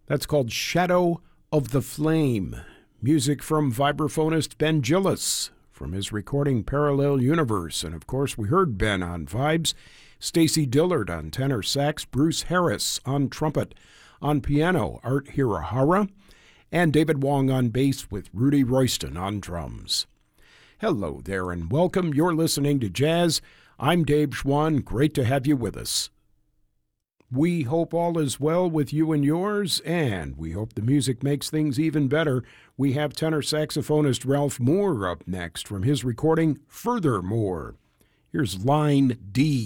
That's called Shadow of the Flame. Music from vibraphonist Ben Gillis from his recording Parallel Universe. And of course, we heard Ben on vibes, Stacy Dillard on tenor sax, Bruce Harris on trumpet, on piano, Art Hirahara, and David Wong on bass with Rudy Royston on drums. Hello there and welcome. You're listening to Jazz. I'm Dave Schwann. Great to have you with us. We hope all is well with you and yours, and we hope the music makes things even better. We have tenor saxophonist Ralph Moore up next from his recording Furthermore. Here's Line D.